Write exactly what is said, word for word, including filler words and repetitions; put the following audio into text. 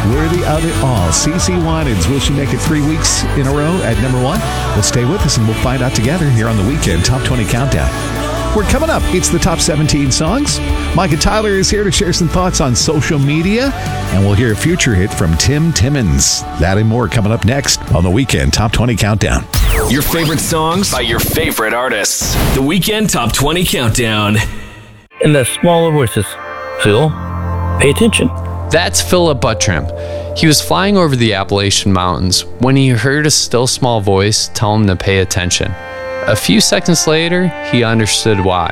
Worthy of It All. CeCe Winans. Will she make it three weeks in a row at number one? Well, stay with us and we'll find out together here on the Weekend Top twenty Countdown. We're coming up. It's the top seventeen songs. Micah Tyler is here to share some thoughts on social media, and we'll hear a future hit from Tim Timmons. That and more coming up next on the Weekend Top twenty Countdown. Your favorite songs by your favorite artists. The Weekend Top twenty Countdown. And the smaller voices. Phil, pay attention. That's Philip Buttram. He was flying over the Appalachian Mountains when he heard a still small voice tell him to pay attention. A few seconds later, he understood why.